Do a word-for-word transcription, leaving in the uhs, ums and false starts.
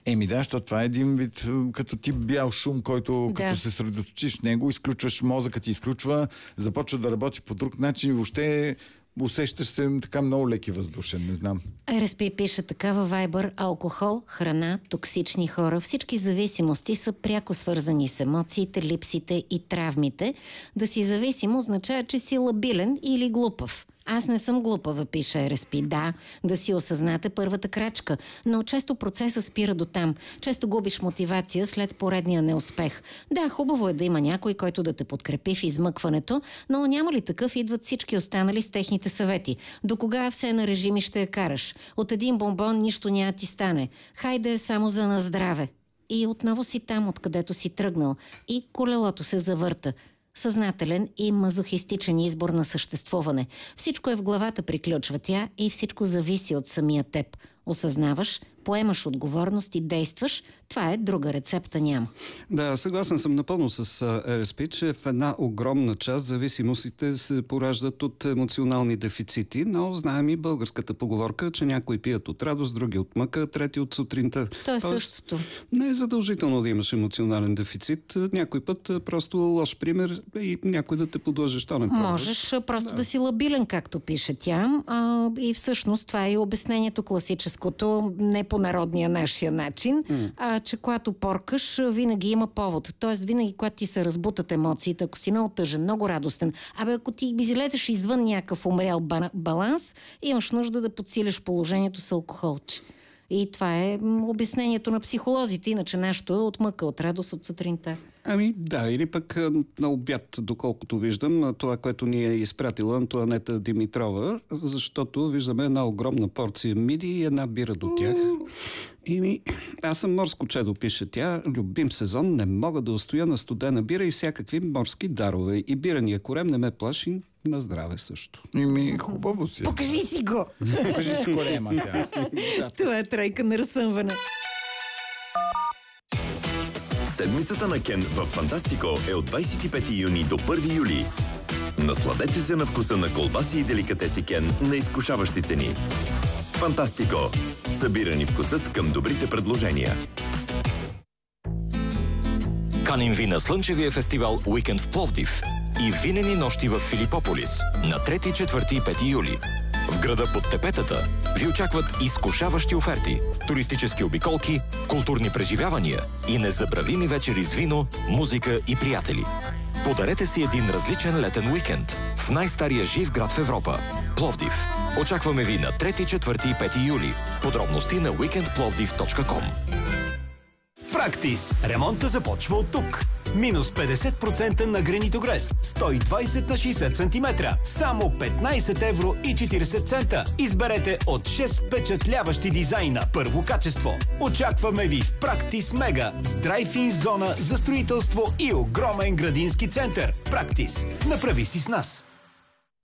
Еми да, защото това е един вид като тип бял шум, който Да. като се средоточиш в него, изключваш мозъкът ти, изключва, започва да работи по друг начин и въобще усещаш се така много леки въздушен, не знам. Ар Ес Пи пише така във Viber: алкохол, храна, токсични хора, всички зависимости са пряко свързани с емоциите, липсите и травмите. Да си зависим означава, че си лабилен или глупав. Аз не съм глупава, пише Ар Ес Пи. Да, да си осъзнате първата крачка, но често процесът спира до там. Често губиш мотивация след поредния неуспех. Да, хубаво е да има някой, който да те подкрепи в измъкването, но няма ли такъв, идват всички останали с техните съвети. До кога все на режими ще я караш? От един бомбон нищо няма ти стане. Хайде е само за на здраве. И отново си там, откъдето си тръгнал. И колелото се завърта. Съзнателен и мазохистичен избор на съществуване. Всичко е в главата, приключва тя, и всичко зависи от самия теб. Осъзнаваш, поемаш отговорност и действаш. Това е, друга рецепта няма. Да, съгласен съм напълно с Ар Ес Пи, че в една огромна част зависимостите се пораждат от емоционални дефицити, но знаем и българската поговорка, че някои пият от радост, други от мъка, трети от сутринта. То е Тоест, същото. не е задължително да имаш емоционален дефицит. Някой път просто лош пример и някой да те подлъже, що не пробваш. Можеш просто да. да си лабилен, както пише тя. А, и всъщност това е и обяснението класическото, не по народния нашия начин, mm. а че когато поркаш, винаги има повод. Тоест, винаги, когато ти се разбутат емоциите, ако си много тъжен, много радостен, абе, ако ти излезеш извън някакъв умрял баланс, имаш нужда да подсилиш положението с алкохолче. И това е обяснението на психолозите, иначе нашето е от мъка, от радост от сутринта. Ами да, или пък на обяд, доколкото виждам, това, което ни е изпратила Антоанета Димитрова, защото виждаме една огромна порция миди и една бира до тях. И ми, аз съм морско чедо, пише тя, любим сезон, не мога да устоя на студена бира и всякакви морски дарове. И бирания корем не ме плаши, на здраве също. И ми хубаво си. Покажи си го! Покажи си корема тя. Това е тройка на разсъмване. Седмицата на Кен в Фантастико е от двадесет и пети юни до първи юли. Насладете се на вкуса на колбаси и деликатеси Кен на изкушаващи цени. Фантастико. Събирани вкусът към добрите предложения. Каним ви на слънчевия фестивал Уикенд в Пловдив и винени нощи в Филипополис на трети, четвърти и пети юли. В града под тепетата ви очакват изкушаващи оферти, туристически обиколки, културни преживявания и незабравими вечери с вино, музика и приятели. Подарете си един различен летен уикенд в най-стария жив град в Европа – Пловдив. Очакваме ви на трети, четвърти и пети юли. Подробности на уикенд пловдив точка ком. Практис. Ремонта започва от тук. Минус петдесет процента на гранитогрес. сто и двадесет на шейсет сантиметра. Само петнадесет евро и четиридесет цента. Изберете от шест впечатляващи дизайна. Първо качество. Очакваме ви в Практис Мега с драйв-ин зона за строителство и огромен градински център. Практис. Направи си с нас.